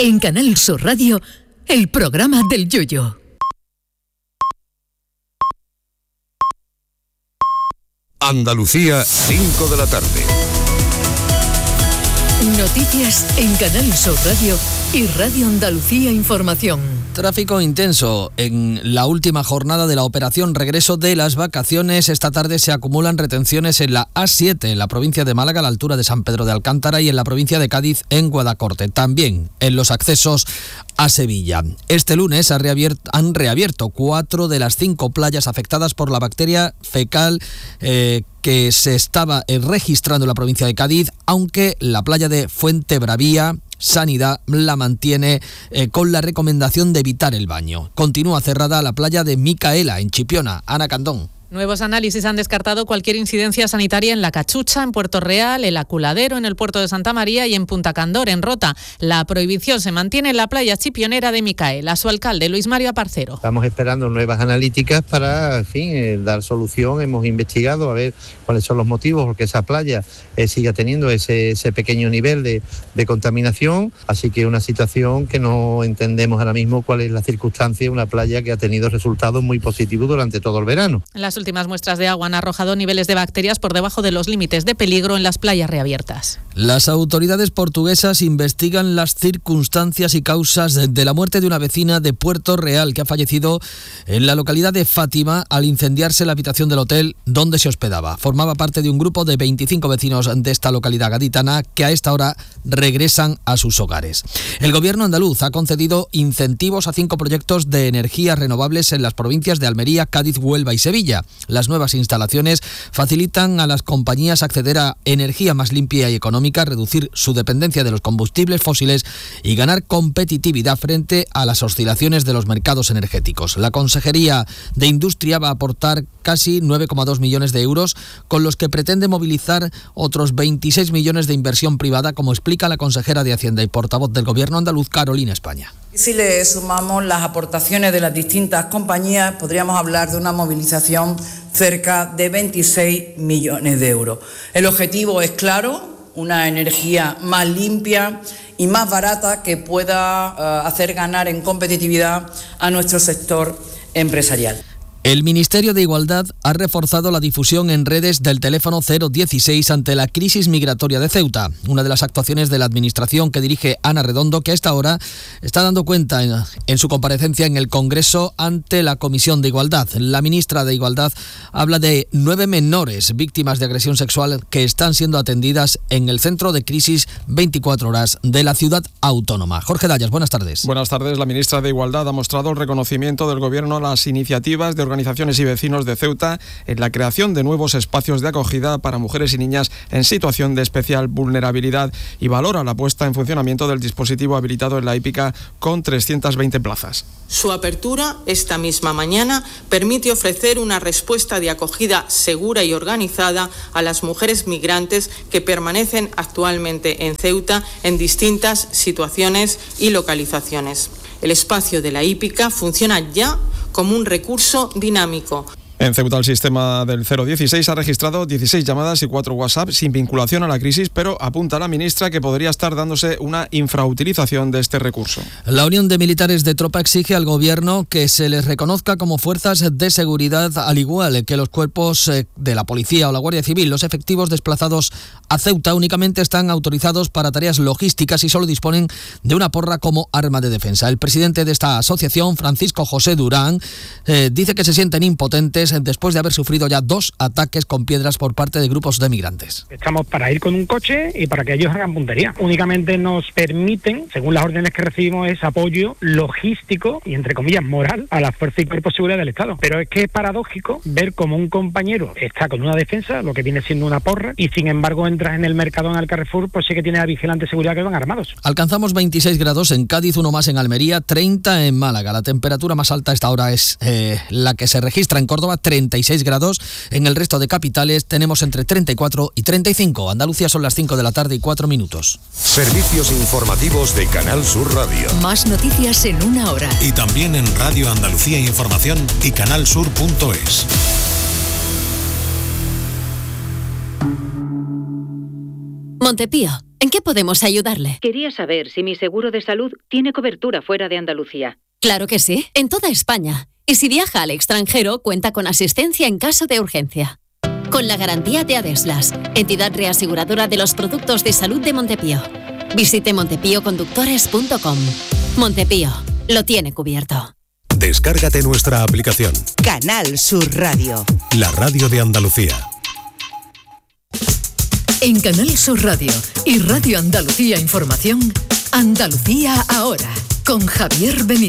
En Canal Sur Radio, el programa del Yoyo. Andalucía, 5 de la tarde. Noticias en Canal Sur Radio y Radio Andalucía Información. Tráfico intenso en la última jornada de la operación regreso de las vacaciones. Esta tarde se acumulan retenciones en la A7, en la provincia de Málaga, a la altura de San Pedro de Alcántara, y en la provincia de Cádiz, en Guadacorte. También en los accesos a Sevilla. Este lunes han reabierto 4 de las 5 playas afectadas por la bacteria fecal que se estaba registrando en la provincia de Cádiz, aunque la playa de Fuentebravía, Sanidad la mantiene con la recomendación de evitar el baño. Continúa cerrada la playa de Micaela, en Chipiona. Ana Candón. Nuevos análisis han descartado cualquier incidencia sanitaria en La Cachucha, en Puerto Real, El Aculadero, en el puerto de Santa María y en Punta Candor, en Rota. La prohibición se mantiene en la playa chipionera de Micaela. Su alcalde, Luis Mario Aparcero. Estamos esperando nuevas analíticas para, en fin, dar solución. Hemos investigado a ver cuáles son los motivos porque esa playa siga teniendo ese pequeño nivel de contaminación. Así que una situación que no entendemos ahora mismo cuál es la circunstancia de una playa que ha tenido resultados muy positivos durante todo el verano. Las últimas muestras de agua han arrojado niveles de bacterias por debajo de los límites de peligro en las playas reabiertas. Las autoridades portuguesas investigan las circunstancias y causas de la muerte de una vecina de Puerto Real que ha fallecido en la localidad de Fátima al incendiarse la habitación del hotel donde se hospedaba. Formaba parte de un grupo de 25 vecinos de esta localidad gaditana que a esta hora regresan a sus hogares. El gobierno andaluz ha concedido incentivos a 5 proyectos de energías renovables en las provincias de Almería, Cádiz, Huelva y Sevilla. Las nuevas instalaciones facilitan a las compañías acceder a energía más limpia y económica, reducir su dependencia de los combustibles fósiles y ganar competitividad frente a las oscilaciones de los mercados energéticos. La Consejería de Industria va a aportar casi 9,2 millones de euros, con los que pretende movilizar otros 26 millones de inversión privada, como explica la consejera de Hacienda y portavoz del Gobierno andaluz, Carolina España. Si le sumamos las aportaciones de las distintas compañías, podríamos hablar de una movilización cerca de 26 millones de euros. El objetivo es claro, una energía más limpia y más barata que pueda hacer ganar en competitividad a nuestro sector empresarial. El Ministerio de Igualdad ha reforzado la difusión en redes del teléfono 016 ante la crisis migratoria de Ceuta, una de las actuaciones de la Administración que dirige Ana Redondo, que a esta hora está dando cuenta en su comparecencia en el Congreso ante la Comisión de Igualdad. La ministra de Igualdad habla de 9 menores víctimas de agresión sexual que están siendo atendidas en el Centro de Crisis 24 Horas de la Ciudad Autónoma. Jorge Dayas, buenas tardes. Buenas tardes. La ministra de Igualdad ha mostrado el reconocimiento del Gobierno a las iniciativas de organizaciones y vecinos de Ceuta en la creación de nuevos espacios de acogida para mujeres y niñas en situación de especial vulnerabilidad y valora la puesta en funcionamiento del dispositivo habilitado en la hípica con 320 plazas. Su apertura esta misma mañana permite ofrecer una respuesta de acogida segura y organizada a las mujeres migrantes que permanecen actualmente en Ceuta en distintas situaciones y localizaciones. El espacio de la hípica funciona ya como un recurso dinámico. En Ceuta, el sistema del 016 ha registrado 16 llamadas y 4 WhatsApp sin vinculación a la crisis, pero apunta la ministra que podría estar dándose una infrautilización de este recurso. La Unión de Militares de Tropa exige al Gobierno que se les reconozca como fuerzas de seguridad, al igual que los cuerpos de la Policía o la Guardia Civil. Los efectivos desplazados a Ceuta únicamente están autorizados para tareas logísticas y solo disponen de una porra como arma de defensa. El presidente de esta asociación, Francisco José Durán, dice que se sienten impotentes después de haber sufrido ya 2 ataques con piedras por parte de grupos de migrantes. Estamos para ir con un coche y para que ellos hagan puntería. Únicamente nos permiten, según las órdenes que recibimos, ese apoyo logístico y, entre comillas, moral a las fuerzas y cuerpos de seguridad del Estado. Pero es que es paradójico ver cómo un compañero está con una defensa, lo que viene siendo una porra, y sin embargo entras en el Mercadona, al Carrefour, pues sí que tiene a vigilantes de seguridad que van armados. Alcanzamos 26 grados en Cádiz, uno más en Almería, 30 en Málaga. La temperatura más alta a esta hora es la que se registra en Córdoba, 36 grados. En el resto de capitales tenemos entre 34 y 35. Andalucía son las 5 de la tarde y 4 minutos. Servicios informativos de Canal Sur Radio. Más noticias en una hora. Y también en Radio Andalucía Información y canalsur.es. Montepío, ¿En qué podemos ayudarle? Quería saber si mi seguro de salud tiene cobertura fuera de Andalucía. Claro que sí, en toda España. Y si viaja al extranjero, cuenta con asistencia en caso de urgencia. Con la garantía de Adeslas, entidad reaseguradora de los productos de salud de Montepío. Visite montepíoconductores.com. Montepío, lo tiene cubierto. Descárgate nuestra aplicación. Canal Sur Radio. La radio de Andalucía. En Canal Sur Radio y Radio Andalucía Información, Andalucía ahora, con Javier Benítez.